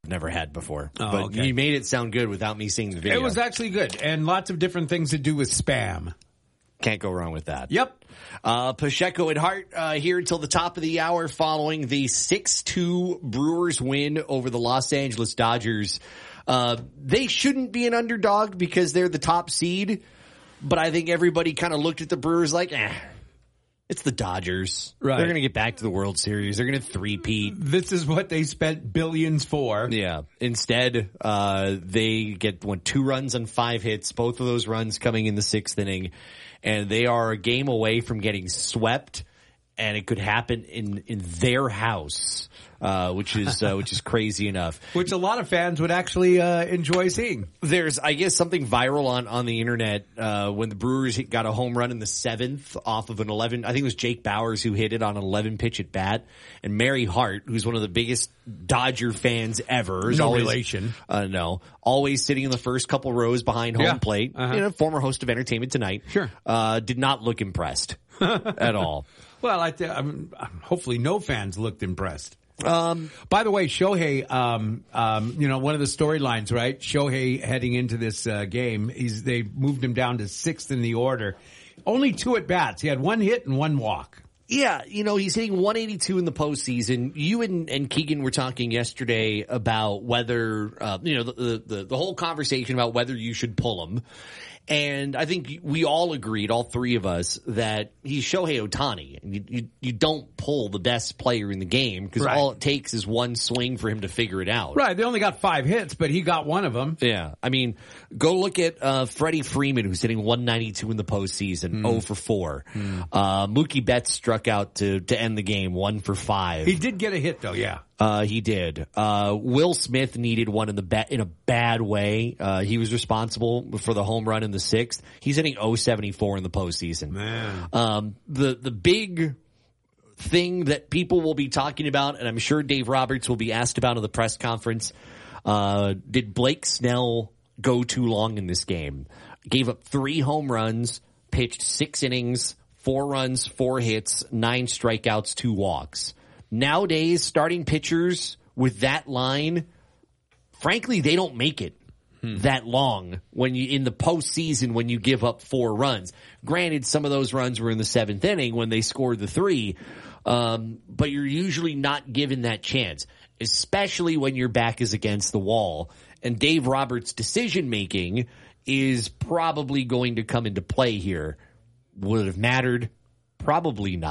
never had before. Oh, but okay. you made it sound good without me seeing the video. It was actually good, and lots of different things to do with spam. Can't go wrong with that. Yep. Pacheco and Hart here until the top of the hour following the 6-2 Brewers win over the Los Angeles Dodgers. They shouldn't be an underdog because they're the top seed, but I think everybody kind of looked at the Brewers like, it's the Dodgers. Right. They're going to get back to the World Series. They're going to three-peat. This is what they spent billions for. Yeah. Instead, they get 2 runs on 5 hits, both of those runs coming in the 6th inning, and they are a game away from getting swept, and it could happen in their house, which is crazy enough. Which a lot of fans would actually enjoy seeing. There's, I guess, something viral on the internet when the Brewers got a home run in the 7th off of an 11. I think it was Jake Bauers who hit it on an 11-pitch at bat, and Mary Hart, who's one of the biggest Dodger fans ever, is always, relation. No, always sitting in the first couple rows behind home plate. Former host of Entertainment Tonight. Sure, did not look impressed at all. Well, hopefully no fans looked impressed. By the way, Shohei, one of the storylines, right? Shohei heading into this game, they moved him down to 6th in the order. Only 2 at bats. He had 1 hit and 1 walk. Yeah, he's hitting 182 in the postseason. You and Keegan were talking yesterday about whether, the whole conversation about whether you should pull him. And I think we all agreed, all 3 of us, that he's Shohei Ohtani. You don't pull the best player in the game because all it takes is 1 swing for him to figure it out. Right. They only got 5 hits, but he got 1 of them. Yeah. I mean, go look at Freddie Freeman, who's hitting 192 in the postseason, 0 for 4. Mookie Betts struck out to end the game, 1 for 5. He did get a hit, though, yeah. He did. Will Smith needed one in a bad way. He was responsible for the home run in the 6th. He's hitting 074 in the postseason. Man. The big thing that people will be talking about, and I'm sure Dave Roberts will be asked about in the press conference, did Blake Snell go too long in this game? Gave up 3 home runs, pitched 6 innings, 4 runs, 4 hits, 9 strikeouts, 2 walks. Nowadays, starting pitchers with that line, frankly, they don't make it that long in the postseason when you give up 4 runs. Granted, some of those runs were in the 7th inning when they scored the 3, but you're usually not given that chance, especially when your back is against the wall. And Dave Roberts' decision making is probably going to come into play here. Would it have mattered? Probably not.